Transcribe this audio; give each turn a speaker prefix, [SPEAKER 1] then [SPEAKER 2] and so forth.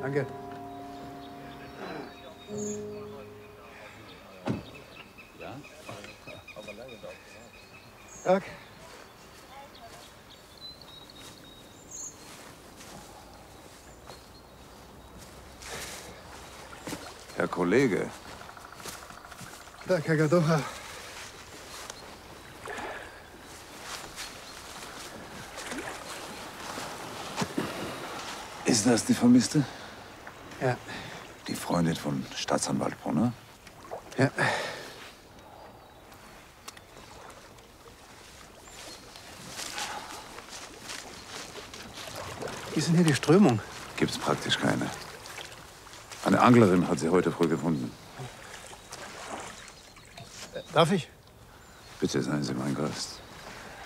[SPEAKER 1] Danke.
[SPEAKER 2] Ja?
[SPEAKER 1] Tag.
[SPEAKER 2] Herr Kollege.
[SPEAKER 1] Tag, Herr Gadocha.
[SPEAKER 2] Ist das die Vermisste?
[SPEAKER 1] Ja.
[SPEAKER 2] Die Freundin von Staatsanwalt Brunner?
[SPEAKER 1] Ja. Wie ist denn hier die Strömung?
[SPEAKER 2] Gibt's praktisch keine. Eine Anglerin hat sie heute früh gefunden.
[SPEAKER 1] Darf ich?
[SPEAKER 2] Bitte seien Sie mein Gast.